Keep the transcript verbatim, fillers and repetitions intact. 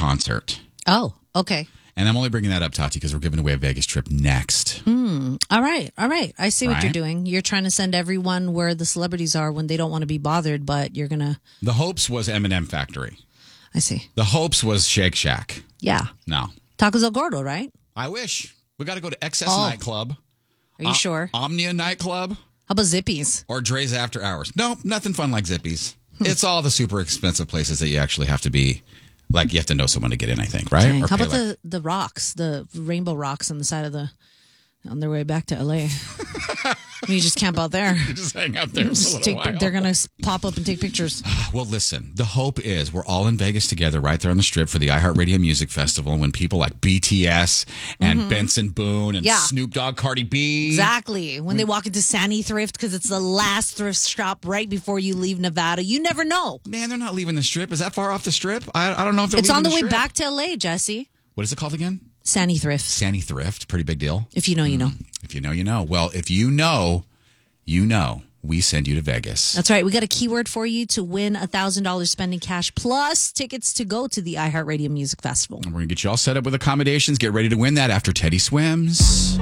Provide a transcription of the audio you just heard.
concert. Oh, okay. And I'm only bringing that up, Tati, because we're giving away a Vegas trip next. Mm, all right. All right. I see what Right? you're doing. You're trying to send everyone where the celebrities are when they don't want to be bothered, but you're going to. The hopes was M and M Factory. I see. The hopes was Shake Shack. Yeah. No. Tacos El Gordo, right? I wish. We got to go to Excess Oh. Nightclub. Are you O- sure? Omnia Nightclub. How about Zippies? Or Dre's After Hours. No, nothing fun like Zippies. It's all the super expensive places that you actually have to be, like you have to know someone to get in, I think, right? Dang. Or How pay, about like- the, the rocks, the rainbow rocks on the side of the, on their way back to L A? You just camp out there. just hang out there for a Just little take, while. they're going to pop up and take pictures. Well, listen, the hope is we're all in Vegas together right there on the Strip for the iHeartRadio Music Festival when people like B T S and Benson Boone and Yeah. Snoop Dogg, Cardi B. Exactly. When they walk into Sandy Thrift, because it's the last thrift shop right before you leave Nevada. You never know. Man, they're not leaving the Strip. Is that far off the Strip? I, I don't know if they're It's leaving on the way Strip. back to L A, Jesse. What is it called again? Sandy Thrift. Sandy Thrift. Pretty big deal. If you know, you know. If you know, you know. Well, if you know, you know. We send you to Vegas. That's right. We got a keyword for you to win one thousand dollars spending cash plus tickets to go to the iHeartRadio Music Festival. And we're going to get you all set up with accommodations. Get ready to win that after Teddy swims.